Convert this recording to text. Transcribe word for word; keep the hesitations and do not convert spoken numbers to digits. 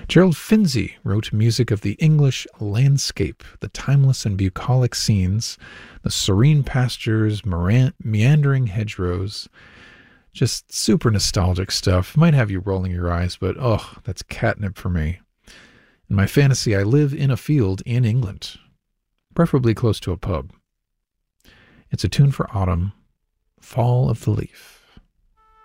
Gerald Finzi wrote music of the English landscape, the timeless and bucolic scenes, the serene pastures, meran- meandering hedgerows. Just super nostalgic stuff. Might have you rolling your eyes, but oh, that's catnip for me. In my fantasy, I live in a field in England, preferably close to a pub. It's a tune for autumn, Fall of the Leaf.